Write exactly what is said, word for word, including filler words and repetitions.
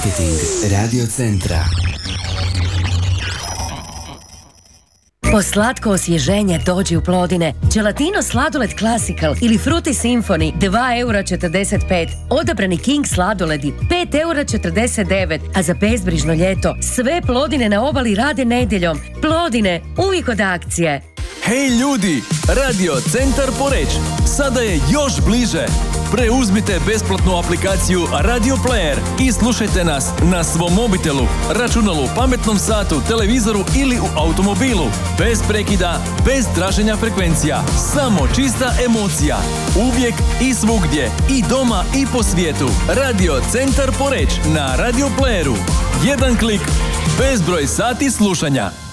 Marketing Radio Centra. Po slatko osvježenje dođi u Plodine. Gelatino sladoled Classical ili Fruity Symphony dva eura četrdeset pet. Odabrani King sladoledi pet eura četrdeset devet. A za bezbrižno ljeto sve Plodine na obali rade nedjeljom. Plodine, uvijek od akcije. Hej ljudi, Radio Centar Poreč sada je još bliže. Preuzmite besplatnu aplikaciju Radio Player i slušajte nas na svom mobitelu, računalu, pametnom satu, televizoru ili u automobilu. Bez prekida, bez traženja frekvencija. Samo čista emocija. Uvijek i svugdje. I doma i po svijetu. Radio Centar Poreč na Radio Playeru. Jedan klik, bezbroj sati slušanja.